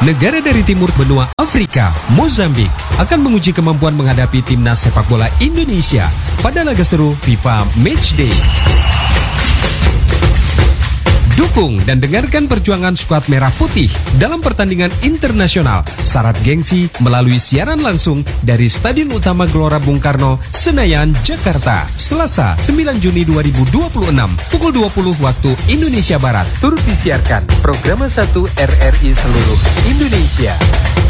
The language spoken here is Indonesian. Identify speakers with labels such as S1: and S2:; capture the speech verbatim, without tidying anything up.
S1: Negara dari timur benua Afrika, Mozambik, akan menguji kemampuan menghadapi timnas sepak bola Indonesia pada laga seru FIFA Matchday. Dukung dan dengarkan perjuangan skuad merah putih dalam pertandingan internasional syarat gengsi melalui siaran langsung dari Stadion Utama Gelora Bung Karno, Senayan, Jakarta, Selasa sembilan Juni dua ribu dua puluh enam, pukul dua puluh waktu Indonesia Barat. Turut disiarkan program satu R R I seluruh Indonesia.